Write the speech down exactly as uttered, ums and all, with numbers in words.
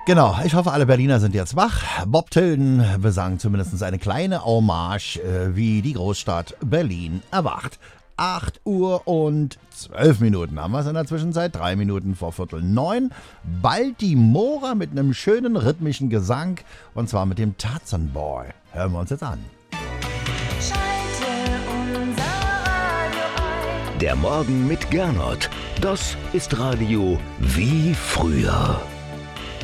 Genau, ich hoffe, alle Berliner sind jetzt wach. Bob Tilden besang zumindest eine kleine Hommage, äh, wie die Großstadt Berlin erwacht. acht Uhr und zwölf Minuten haben wir es in der Zwischenzeit. Drei Minuten vor Viertel neun. Baltimora mit einem schönen rhythmischen Gesang. Und zwar mit dem Tarzan Boy. Hören wir uns jetzt an. Schalte unser Radio ein. Der Morgen mit Gernot. Das ist Radio wie früher.